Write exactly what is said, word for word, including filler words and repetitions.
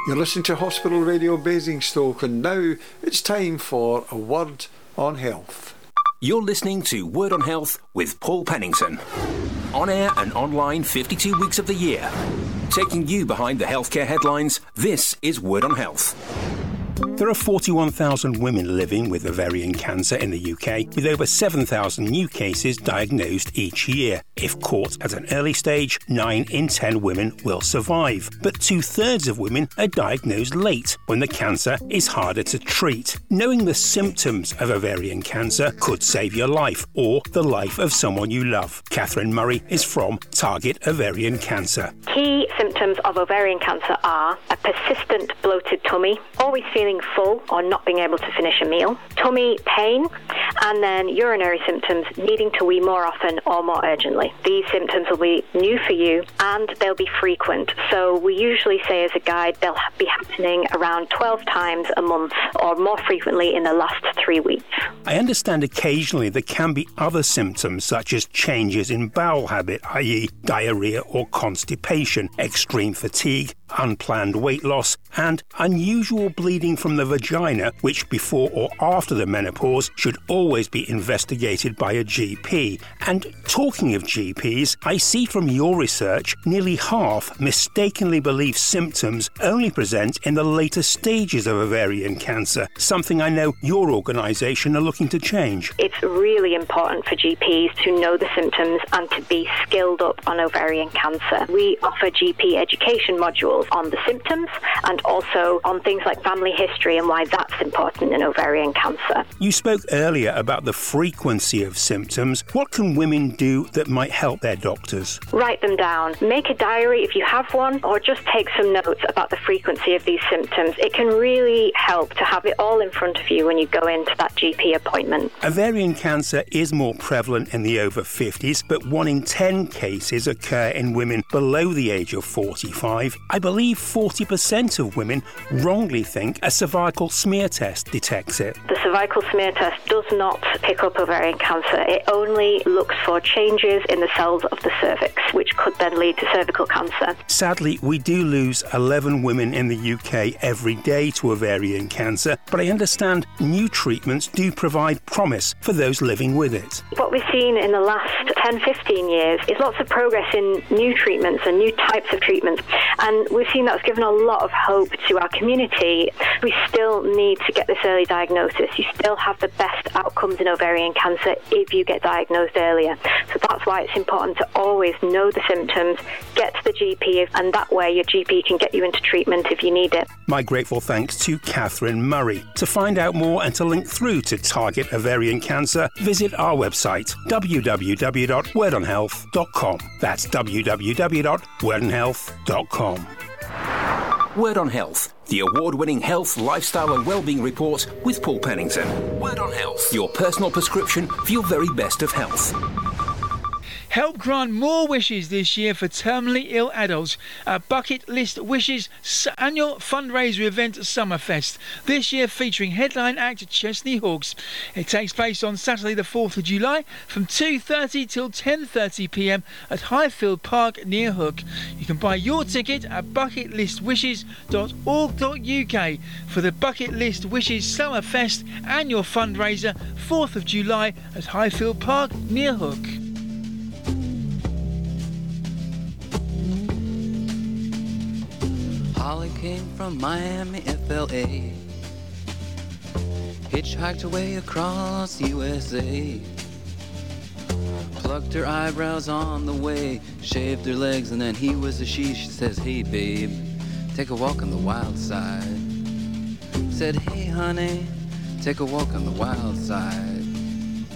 You're listening to Hospital Radio Basingstoke, and now it's time for a Word on Health. You're listening to Word on Health with Paul Pennington. On air and online fifty-two weeks of the year. Taking you behind the healthcare headlines, this is Word on Health. There are forty-one thousand women living with ovarian cancer in the U K, with over seven thousand new cases diagnosed each year. If caught at an early stage, nine in ten women will survive. But two-thirds of women are diagnosed late, when the cancer is harder to treat. Knowing the symptoms of ovarian cancer could save your life, or the life of someone you love. Catherine Murray is from Target Ovarian Cancer. Key symptoms of ovarian cancer are a persistent bloated tummy, always feeling full or not being able to finish a meal, tummy pain, and then urinary symptoms, needing to wee more often or more urgently. These symptoms will be new for you and they'll be frequent. So we usually say as a guide they'll be happening around twelve times a month or more frequently in the last three weeks. I understand occasionally there can be other symptoms such as changes in bowel habit, that is diarrhea or constipation, extreme fatigue, unplanned weight loss, and unusual bleeding from the vagina, which before or after the menopause should always be investigated by a G P. And talking of G Ps, I see from your research nearly half mistakenly believe symptoms only present in the later stages of ovarian cancer, something I know your organisation are looking to change. It's really important for G Ps to know the symptoms and to be skilled up on ovarian cancer. We offer G P education modules on the symptoms and also on things like family history and why that's important in ovarian cancer. You spoke earlier about the frequency of symptoms. What can women do that might help their doctors? Write them down. Make a diary if you have one, or just take some notes about the frequency of these symptoms. It can really help to have it all in front of you when you go into that G P appointment. Ovarian cancer is more prevalent in the over fifties, but one in ten cases occur in women below the age of forty-five. I believe forty percent of women wrongly think a cervical smear test detects it. The cervical smear test does not pick up ovarian cancer. It only looks for changes in the cells of the cervix, which could then lead to cervical cancer. Sadly, we do lose eleven women in the U K every day to ovarian cancer, but I understand new treatments do provide promise for those living with it. What we've seen in the last ten, fifteen years is lots of progress in new treatments and new types of treatments, and we've seen that's given a lot of hope to our community. We still need to get this early diagnosis. You still have the best outcomes in ovarian cancer if you get diagnosed earlier. So that's why it's important to always know the symptoms, get to the G P, and that way your G P can get you into treatment if you need it. My grateful thanks to Catherine Murray. To find out more and to link through to Target Ovarian Cancer, visit our website w w w dot word on health dot com. That's w w w dot word on health dot com. Word on Health, the award-winning health, lifestyle and wellbeing report with Paul Pennington. Word on Health, your personal prescription for your very best of health. Help grant more wishes this year for terminally ill adults at Bucket List Wishes annual fundraiser event Summerfest, this year featuring headline act Chesney Hawkes. It takes place on Saturday the fourth of July from two thirty till ten thirty p m at Highfield Park near Hook. You can buy your ticket at bucket list wishes dot org dot u k for the Bucket List Wishes Summerfest annual fundraiser fourth of July at Highfield Park near Hook. Holly came from Miami, F L A, hitchhiked away across U S A, plucked her eyebrows on the way, shaved her legs, and then he was a she. She says, hey babe, take a walk on the wild side. Said, hey honey, take a walk on the wild side.